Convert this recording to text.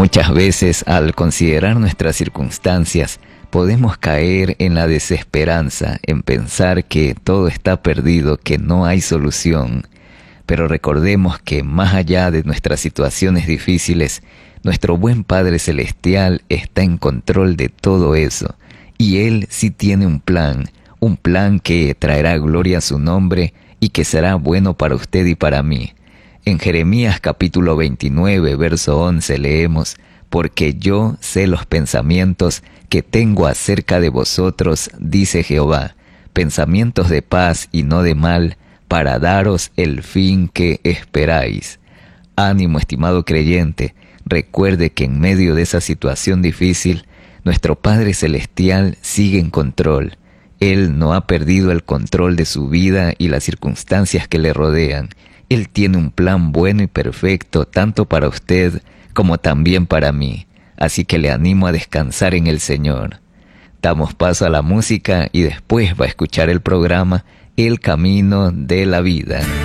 Muchas veces, al considerar nuestras circunstancias, podemos caer en la desesperanza, en pensar que todo está perdido, que no hay solución. Pero recordemos que más allá de nuestras situaciones difíciles, nuestro buen Padre Celestial está en control de todo eso. Y Él sí tiene un plan que traerá gloria a su nombre y que será bueno para usted y para mí. En Jeremías capítulo 29, verso 11 leemos: «Porque yo sé los pensamientos que tengo acerca de vosotros, dice Jehová, pensamientos de paz y no de mal, para daros el fin que esperáis». Ánimo, estimado creyente, recuerde que en medio de esa situación difícil, nuestro Padre Celestial sigue en control. Él no ha perdido el control de su vida y las circunstancias que le rodean. Él tiene un plan bueno y perfecto, tanto para usted como también para mí. Así que le animo a descansar en el Señor. Damos paso a la música y después va a escuchar el programa El Camino de la Vida.